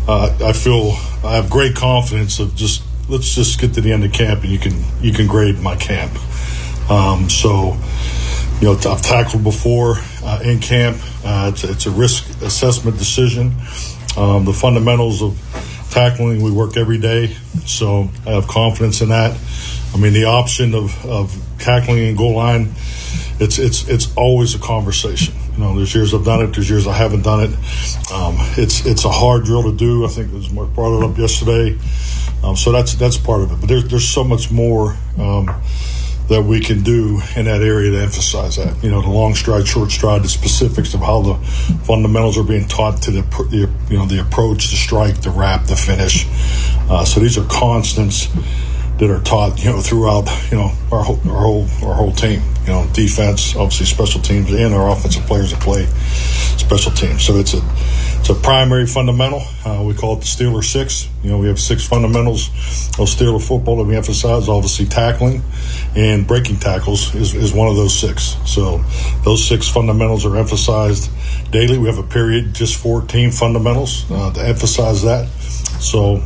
I feel I have great confidence of let's just get to the end of camp and you can grade my camp. So, I've tackled before in camp. It's a risk assessment decision. The fundamentals of tackling, we work every day, so I have confidence in that. I mean, the option of tackling in goal line, it's always a conversation. There's years I've done it, there's years I haven't done it. It's a hard drill to do. I think it was brought it up yesterday. So that's part of it. But there's so much more that we can do in that area to emphasize that. The long stride, short stride, the specifics of how the fundamentals are being taught to the approach, the strike, the wrap, the finish. So these are constants that are taught, throughout, our whole team. Defense, obviously special teams, and our offensive players that play special teams. So it's a primary fundamental. We call it the Steeler 6. We have 6 fundamentals of Steeler football that we emphasize. Obviously, tackling and breaking tackles is one of those 6. So those 6 fundamentals are emphasized daily. We have a period just for team fundamentals to emphasize that. So,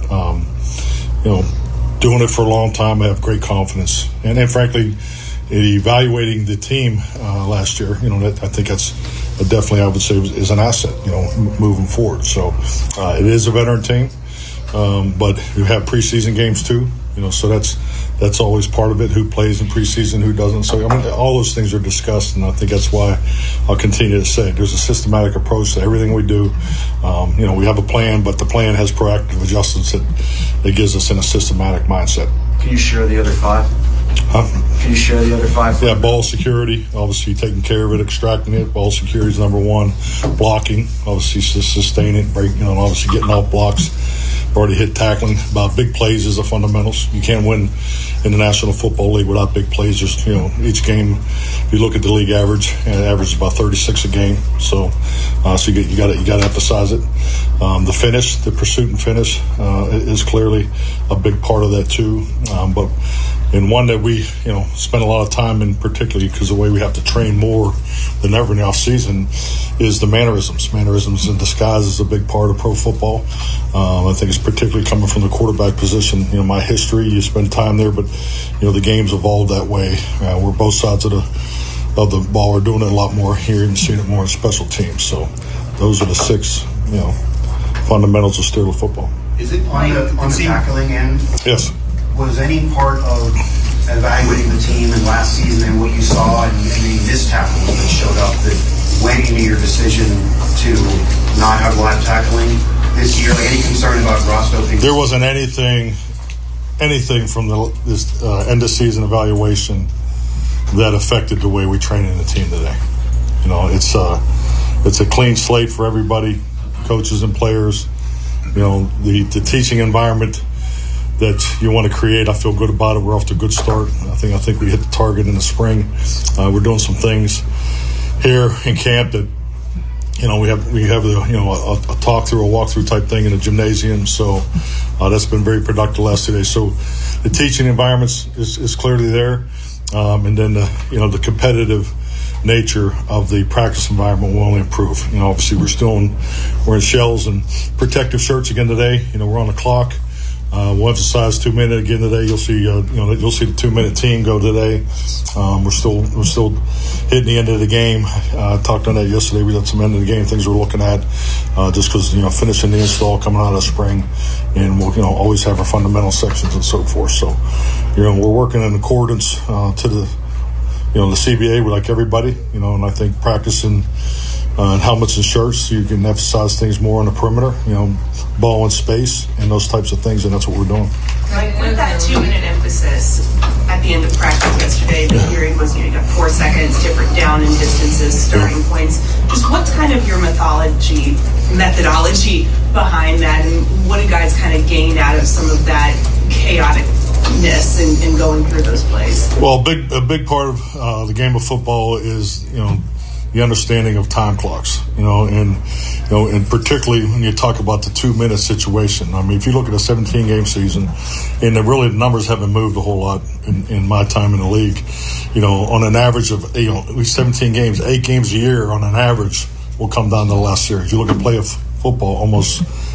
doing it for a long time, I have great confidence. And then, frankly, evaluating the team last year, I think that's definitely, I would say, is an asset, moving forward. So it is a veteran team, but we have preseason games too, so that's always part of it, who plays in preseason, who doesn't. So, all those things are discussed, and I think that's why I'll continue to say there's a systematic approach to everything we do. We have a plan, but the plan has proactive adjustments that gives us in a systematic mindset. Can you share the other 5? Can you share the other 5? Yeah, ball security, obviously taking care of it, extracting it. Ball security is number 1. Blocking, obviously sustain it, break, and obviously getting off blocks. Already hit tackling. About big plays is the fundamentals. You can't win in the National Football League without big plays. Just, each game, if you look at the league average, it averages about 36 a game. So you got to emphasize it. The finish, the pursuit and finish, is clearly a big part of that too. And one that we, spend a lot of time in, particularly because the way we have to train more than ever in the off season, is the mannerisms. Mannerisms in disguise is a big part of pro football. I think it's particularly coming from the quarterback position. My history, you spend time there, but the game's evolved that way. We're both sides of the ball. We're doing it a lot more here and seeing it more in special teams. So those are the 6, fundamentals of Steeler football. Is it on the tackling end? Yes. Was any part of evaluating the team in last season and what you saw and any missed tackles that showed up that went into your decision to not have live tackling this year? Like, any concern about Ross Doping? There wasn't anything from this end of season evaluation that affected the way we train in the team today. It's a clean slate for everybody, coaches and players. The teaching environment that you want to create, I feel good about it. We're off to a good start. I think we hit the target in the spring. We're doing some things here in camp that we have a talk through, a walkthrough type thing in the gymnasium. So that's been very productive the last 2 days. So the teaching environment is clearly there, and then the competitive nature of the practice environment will only improve. Obviously we're in shells and protective shirts again today. We're on the clock. We'll emphasize 2 minute again today. You'll see the 2 minute team go today. We're still hitting the end of the game. Talked on that yesterday. We got some end of the game things we're looking at, just because finishing the install coming out of spring, and we'll always have our fundamental sections and so forth. So we're working in accordance to the CBA. We like everybody, and I think practicing and helmets and shirts, you can emphasize things more on the perimeter, ball in space and those types of things, and that's what we're doing. With that 2 minute emphasis at the end of practice yesterday, the hearing was you got 4 seconds, different down and distances, starting points. Just what's kind of your methodology behind that, and what do guys kind of gain out of some of that chaoticness in going through those plays? Well, a big part of the game of football is the understanding of time clocks, and particularly when you talk about the 2 minute situation. I mean, if you look at a 17 game season, and the numbers haven't moved a whole lot in my time in the league, on an average of, 17 games, 8 games a year on an average will come down to the last series. You look at playoff football, almost